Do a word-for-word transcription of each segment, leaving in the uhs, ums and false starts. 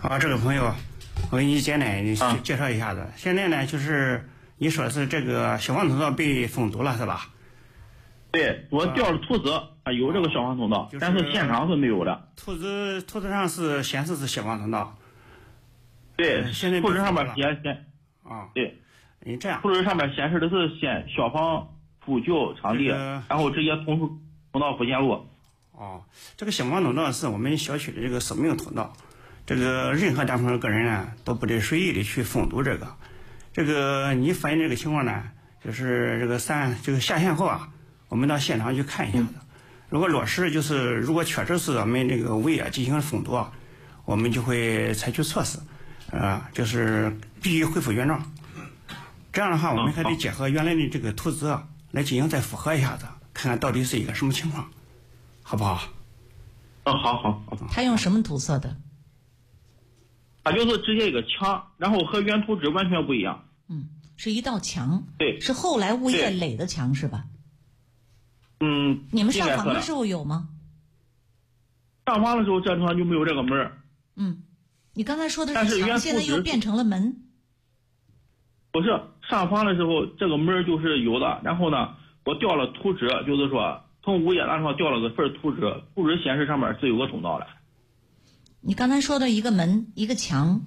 好，这个朋友，我给你简单啊介绍一下子。嗯、现在呢，就是你说是这个消防通道被封堵了，是吧？ 对，我调了图纸啊，有这个消防通道， 就是、 但是现场是没有的。 图纸图纸上是显示是消防通道。 对， 呃、现在图纸上面显显啊， 对， 你这样， 图纸上面显示的是显消防呼救场地， 这个、 然后直接通出通到福建路。 哦，这个消防通道是我们小区的这个生命通道，这个任何单方个人呢都不得随意的去封堵这个。这个你反映这个情况呢，就是这个三这个下线后啊，我们到现场去看一下子。如果落实就是如果确实是我们这个物业进行封堵啊，我们就会采取措施，啊、呃，就是必须恢复原状。这样的话，我们还得结合原来的这个图纸啊来进行再复核一下子，看看到底是一个什么情况。好不好？ 嗯，好好好。 他用什么涂色的？ 他就是直接一个墙，然后和原图纸完全不一样。 嗯，是一道墙。 对， 是后来物业垒的墙是吧？ 嗯。 你们上房的时候有吗？ 上房的时候这地方就没有这个门。 嗯，你刚才说的是墙，现在又变成了门。 不是，上房的时候这个门就是有的，然后呢，我调了图纸，就是说。从物业那上调了个份图纸，图纸显示上面是有个通道的。 你刚才说的一个门一个墙，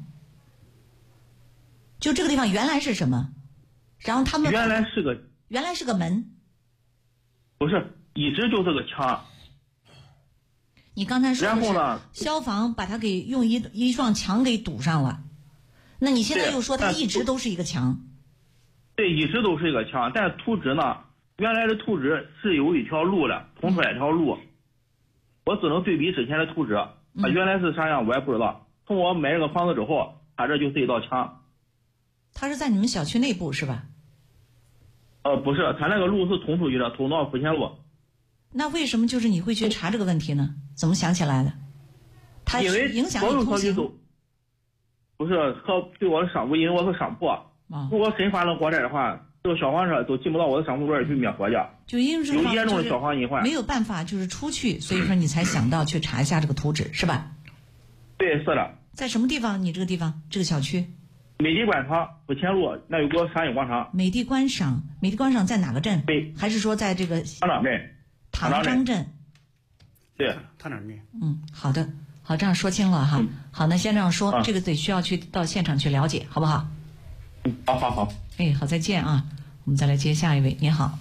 就这个地方原来是什么？然后他们原来是个原来是个门， 不是，一直就是个墙。 你刚才说的是， 然后呢， 消防把它给用一一幢墙给堵上了，那你现在又说它一直都是一个墙？ 对，一直都是一个墙，但图纸呢？原来的图纸是有一条路的，通出来一条路，我只能对比之前的图纸，啊，原来是啥样我也不知道。从我买这个房子之后，它这就是一道墙。 它是在你们小区内部是吧？ 呃，不是，它那个路是通出去的，通到福前路。 那为什么就是你会去查这个问题呢？怎么想起来的？它因为影响你通行。 不是和对我的商铺，因为我是商铺，啊、如果真发生火灾的话。这个消防车都进不到我的商铺边去灭火去， 就因为有严重的消防隐患， 没有办法就是出去，所以说你才想到去查一下这个图纸，是吧？ 对，是的。 在什么地方？你这个地方，这个小区？ 美的官场福前路那有个山影广场。 美的观赏，美的观赏在哪个镇？ 对， 还是说在这个唐庄镇？ 唐庄镇。 对， 唐庄镇。 嗯，好的，好，这样说清了哈。 嗯、 好，那先这样说， 啊、 这个得需要去到现场去了解，好不好？ 嗯，好好好。 哎，好，再见啊！我们再来接下一位，你好，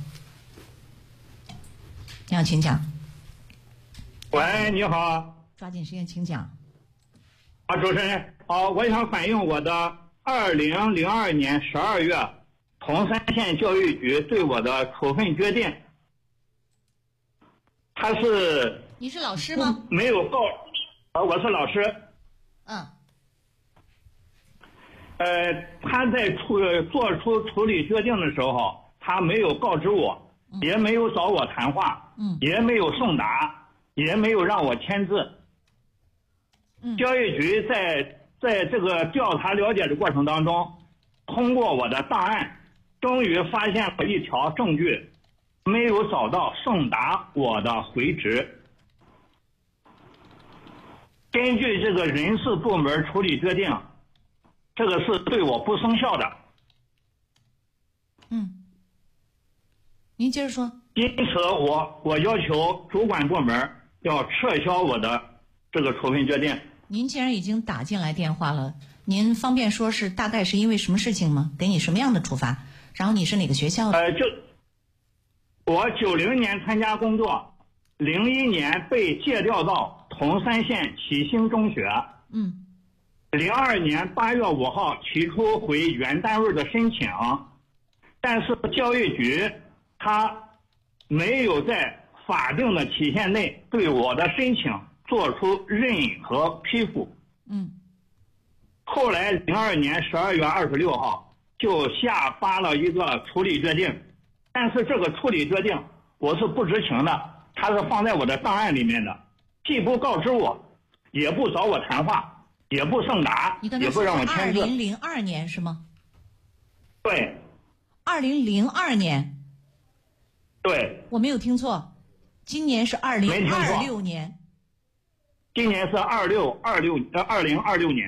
你好，请讲。 喂，你好， 抓紧时间，请讲。 啊，主持人好，我想反映我的二零零二年十二月铜山县教育局对我的处分决定。他是你是老师吗？ 没有告，啊，我是老师。 嗯。 呃，他在处做出处理决定的时候，他没有告知我， 嗯、 也没有找我谈话， 嗯， 也没有送达，也没有让我签字。 嗯， 教育局在在这个调查了解的过程当中，通过我的档案，终于发现了一条证据，没有找到送达我的回执。根据这个人事部门处理决定。这个是对我不生效的。 嗯，您接着说。 因此我，我我要求主管部门要撤销我的这个处分决定。 您既然已经打进来电话了，您方便说是大概是因为什么事情吗？给你什么样的处罚？然后你是哪个学校的？ 呃，就我九零年参加工作，零一年被借调到铜山县启兴中学。 嗯。 零二年八月五号提出回原单位的申请，但是教育局他没有在法定的期限内对我的申请做出任何批复。 嗯。 后来零二年十二月二十六号就下发了一个处理决定，但是这个处理决定我是不知情的，它是放在我的档案里面的，既不告知我，也不找我谈话。也不送达，也不让我签字。 二零零二年是吗？ 对。 二零零二年。 对。 我没有听错，今年是二零二六年。 今年是二六二六呃二零二六年。